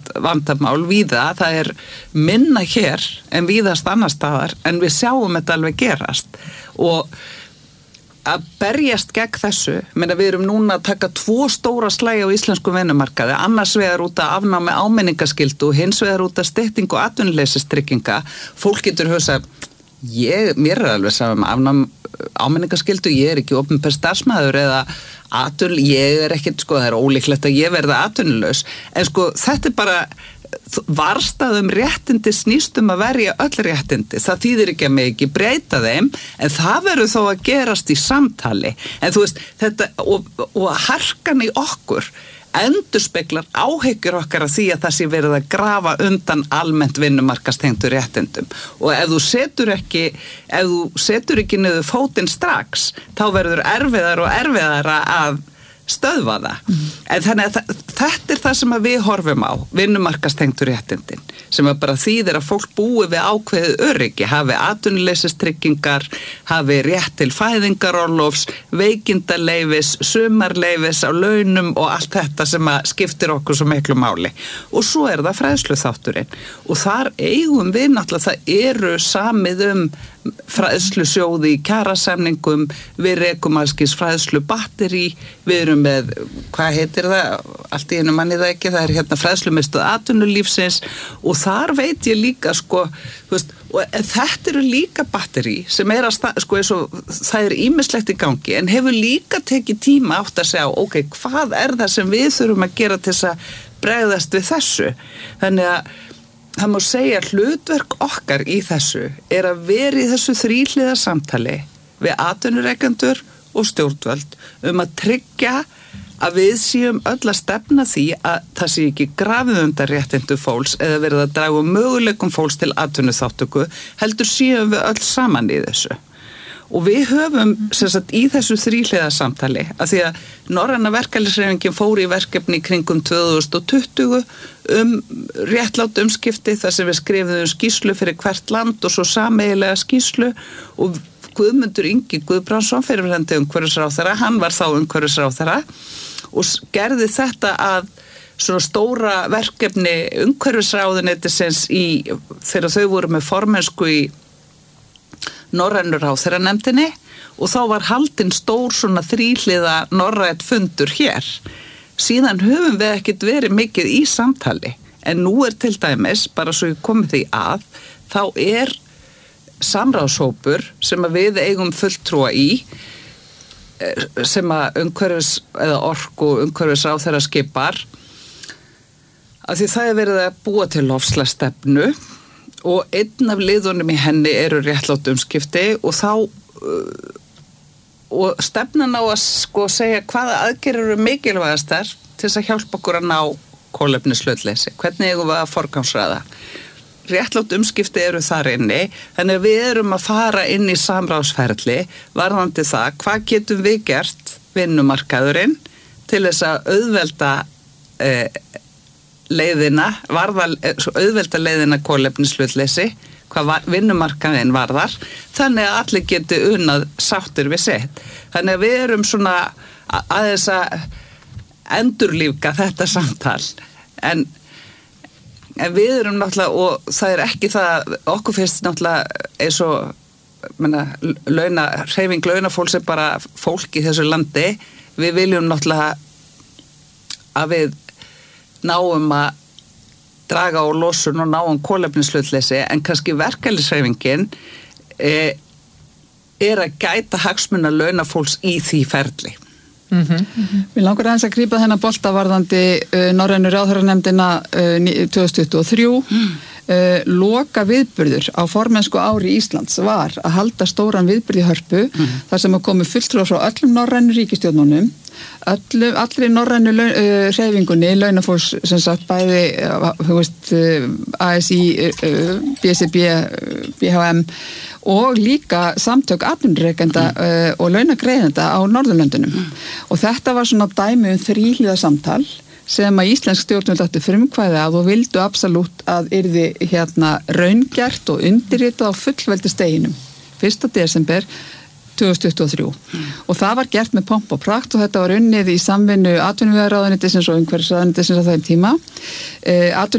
vandamál víða, það minna hér en víðast annar staðar, en við sjáum þetta alveg gerast og að berjast gegn þessu, við erum núna að taka 2 stóra slagi á íslensku vinnumarkaði, annars vegar út að afnámi áminningaskyldu og hins vegar út að styttingu atvinnuleysistrygginga. Fólk getur hugsað, mér alveg saman afnám áminningaskyldu, ég ekki opinber starfsmaður eða ég ekkert, það ólíklegt að ég verða atvinnulaus, en þetta bara varstað réttindi snýst að verja öll réttindi, það þýðir ekki að mig ekki breyta þeim, en það verður þó að gerast í samtali, en þú veist þetta, og harkan í okkur endurspeglar áhyggjur okkar af því að það sé verið að grafa undan almennt vinnumarkastengdu réttindum og ef þú setur ekki niður fótinn strax, þá verður erfiðara að stöðva það. En þannig að þetta það sem að við horfum á, vinnumarkastengdu réttindin, sem að bara þýðir að fólk búi við ákveðið öryggi, hafi atvinnuleysistryggingar, hafi rétt til fæðingarorlofs, veikindaleyfis, sumarleyfis á launum og allt þetta sem að skiptir okkur svo miklu máli. Og svo það fræðsluþátturinn. Og þar eigum við náttúrulega, það samið fræðslusjóði í kjarasamningum, við rekum alskis fræðslu batteri, við erum með, hvað heitir það, allt í einu manni það ekki, það hérna fræðslumiðstöð atvinnulífsins og þar veit ég líka, þú veist, og þetta líka batteri sem það ýmislegt í gangi, en hefur líka tekið tíma átt að segja, ok, hvað það sem við þurfum að gera til þess að bregðast við þessu, þannig að það má segja hlutverk okkar í þessu að vera í þessu þríhliða samtali við atvinnurekendur og stjórnvöld að tryggja að við séum öll að stefna því að það sé ekki grafið undan réttindum fólks eða verið að draga möguleikum fólks til atvinnuþátttöku, heldur séum við öll saman í þessu. Og við höfum í þessu þríhliða samtali, að því að Norræna verkalýðshreyfingin fór í verkefni í kringum 2020 réttlát umskipti þar sem við skrifuðum skýrslu fyrir hvert land og svo sameiginlega skýrslu og Guðmundur Ingi Guðbrandsson fyrrverandi umhverfisráðherra, hann var þá umhverfisráðherra og gerði þetta að svona stóra verkefni umhverfisráðuneytisins þegar þau voru með formennsku í Norrænu ráðherranefndinni og þá var haldinn stór svona þríhliða norrænt fundur hér. Síðan höfum við ekkert verið mikið í samtali, en nú til dæmis, bara svo ég komið því að, þá samráðshópur sem að við eigum fulltrúa í, sem að umhverfis eða umhverfisráðherra skipar, að því það verið að búa til loftslagsstefnu og einn af liðunum í henni réttlátt umskipti og og stefnan á að segja hvaða aðgerðir mikilvægastar til þess að hjálpa okkur að ná kolefnishlutleysi, hvernig eigum við að forgangsraða. Réttlátt umskipti þar inni, þannig að við erum að fara inn í samráðsferli varðandi það, hvað getum við gert vinnumarkaðurinn til þess að auðvelda auðvelda leiðina kolefnishlutleysi, hvað vinnumarkaðinn varðar, þannig að allir geti unnað sáttir við sitt. Þannig að við erum svona aðeins að endurlífga þetta samtal, en við erum náttúrulega, og það ekki það, okkur finnst náttúrulega eins og, hreyfing launafólks bara fólk í þessu landi, við viljum náttúrulega að við náum að draga á losun og náum kolefnishlutleysi, en kannski verkalýðshreyfingin að gæta hagsmuna launafólks í því ferli. Mér langar aðeins að grípa þennan bolta varðandi Norrænu ráðherranefndina 2023. Loka viðburður á formennsku ári Íslands var að halda stóran viðburð í Hörpu, þar sem komu fulltrúar frá öllum norrænu ríkisstjórnunum, allri norrænu hreyfingunni, launafólks sem sagt bæði, ASÍ, BSRB, BHM og líka samtök atvinnurekenda og launagreiðenda á Norðurlöndunum. Og þetta var svona dæmi þríhliða samtal sem að íslensk stjórnvöld áttu frumkvæði að og vildu absolutt að yrði raungert og undirritað á fullveldisdeginum 1. desember 2023. Og það var gert með pomp og prakt og þetta var unnið í samvinnu atvinnuvegaráðuneytisins og umhverfisráðuneytisins á þeim tíma.